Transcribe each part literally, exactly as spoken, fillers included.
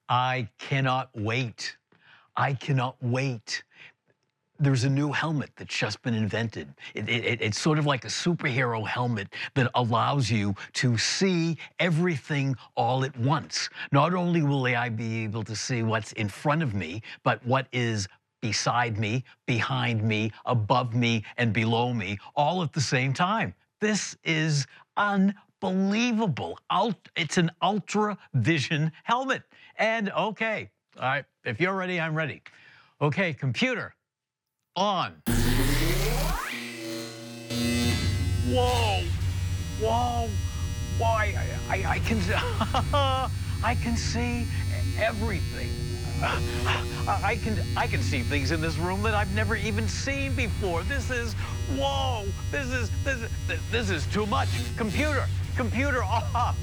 I cannot wait. I cannot wait. There's a new helmet that's just been invented. It, it, it's sort of like a superhero helmet that allows you to see everything all at once. Not only will I be able to see what's in front of me, but what is beside me, behind me, above me, and below me, all at the same time. This is unbelievable. It's an ultra vision helmet. And okay, all right, if you're ready, I'm ready. Okay, computer, on. Whoa, whoa, why, I, I, I can, I can see everything. I can, I can see things in this room that I've never even seen before. This is, whoa, this is, this is, this is too much. Computer, computer off.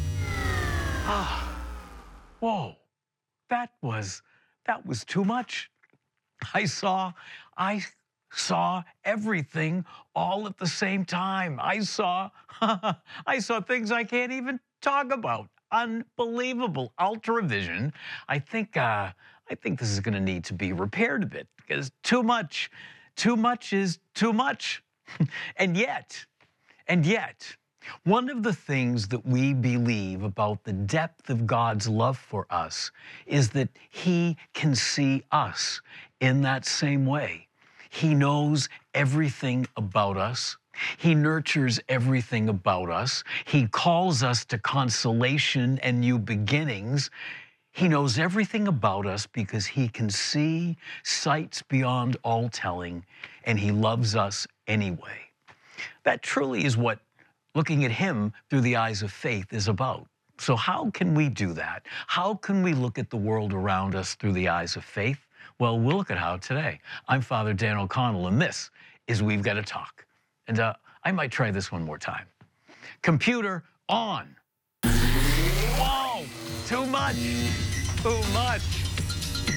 Whoa, that was, that was too much. I saw, I saw everything all at the same time. I saw, I saw things I can't even talk about. Unbelievable. Ultravision. I think, uh, I think this is going to need to be repaired a bit because too much, too much is too much. And yet, and yet, one of the things that we believe about the depth of God's love for us is that He can see us in that same way. He knows everything about us. He nurtures everything about us. He calls us to consolation and new beginnings. He knows everything about us because He can see sights beyond all telling, and He loves us anyway. That truly is what looking at Him through the eyes of faith is about. So how can we do that? How can we look at the world around us through the eyes of faith? Well, we'll look at how today. I'm Father Dan O'Connell, and this is We've Got to Talk. And uh, I might try this one more time. Computer on. Whoa, too much, too much.